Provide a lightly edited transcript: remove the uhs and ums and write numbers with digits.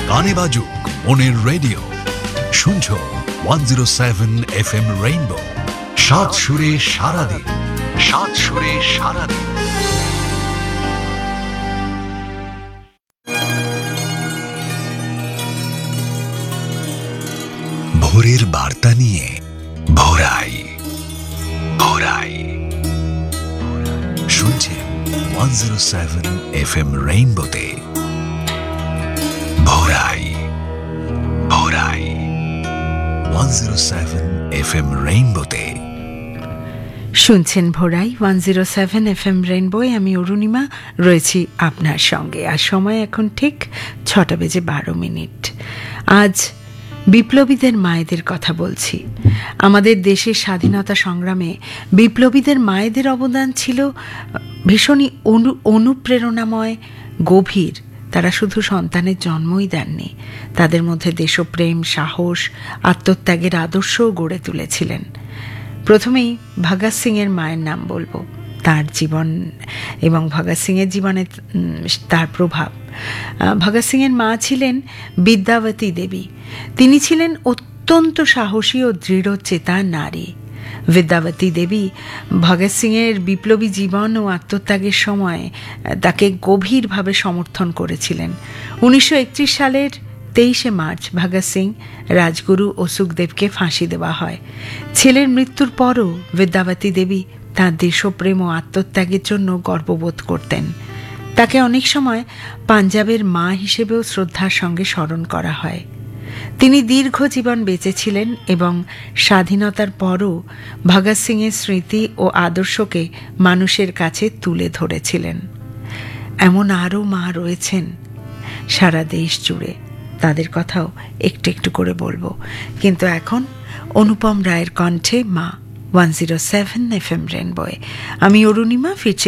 গানে বাজুক মনের রেডিও, শুনছো 107 FM রেইনবো। সাত সুরে সারাদিন, সাত সুরে সারাদিন। ভোরের বার্তা নিয়ে ভোরাই ভোরাই শুনছেন 107 FM রেইনবোতে ভোরাই ভোরাই 107 FM রেইনবোতে শুনছেন ভোরাই 107 FM রেইনবোয়। আমি অরুণিমা রয়েছি আপনার সঙ্গে। আর সময় এখন ঠিক 6:12। আজ বিপ্লবীদের মায়েদের কথা বলছি। আমাদের দেশের স্বাধীনতা সংগ্রামে বিপ্লবীদের মায়েদের অবদান ছিল ভীষণই অনুপ্রেরণাময়, গভীর। তারা শুধু সন্তানের জন্মই দেননি, তাদের মধ্যে দেশপ্রেম, সাহস, আত্মত্যাগের আদর্শও গড়ে তুলেছিলেন। প্রথমেই ভগৎ সিংয়ের মায়ের নাম বলবো, তার জীবন এবং ভগৎ সিংয়ের জীবনে তার প্রভাব। ভগৎ সিংয়ের মা ছিলেন বিদ্যাবতী দেবী। তিনি ছিলেন অত্যন্ত সাহসী ও দৃঢ়চেতা নারী। বিদ্যাবতী দেবী ভগৎ সিংয়ের বিপ্লবী জীবন ও আত্মত্যাগের সময় তাকে গভীরভাবে সমর্থন করেছিলেন। 1931 সালের 23শে মার্চ ভগৎ সিং, রাজগুরু ও সুখদেবকে ফাঁসি দেওয়া হয়। ছেলের মৃত্যুর পরও বিদ্যাবতী দেবী তাঁর দেশপ্রেম ও আত্মত্যাগের জন্য গর্ববোধ করতেন। তাকে অনেক সময় পাঞ্জাবের মা হিসেবেও শ্রদ্ধার সঙ্গে স্মরণ করা হয়। তিনি দীর্ঘ জীবন বেঁচেছিলেন এবং স্বাধীনতার পরও ভগৎ সিংয়ের স্মৃতি ও আদর্শকে মানুষের কাছে তুলে ধরেছিলেন। এমন আরও মা রয়েছেন সারা দেশ জুড়ে, তাদের কথাও একটু একটু করে বলবো। কিন্তু এখন অনুপম রায়ের কণ্ঠে মা 107 FM রেইনবোয়। আমি অরুণিমা ফিরছি